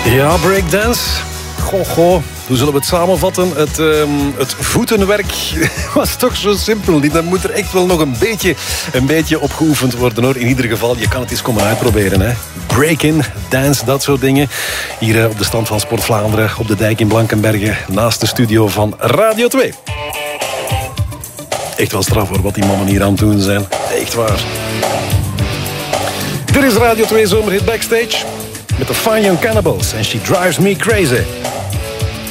Ja, breakdance. Goh. Hoe zullen we het samenvatten? Het voetenwerk was toch zo simpel. Dat moet er echt wel nog een beetje op geoefend worden, hoor. In ieder geval, je kan het eens komen uitproberen, hè. Break-in, dance, dat soort dingen. Hier op de stand van Sport Vlaanderen, op de dijk in Blankenberge, naast de studio van Radio 2. Echt wel straf, hoor, wat die mannen hier aan het doen zijn. Echt waar. Dit is Radio 2 Zomerhit Backstage met de Fine Young Cannibals en She Drives Me Crazy.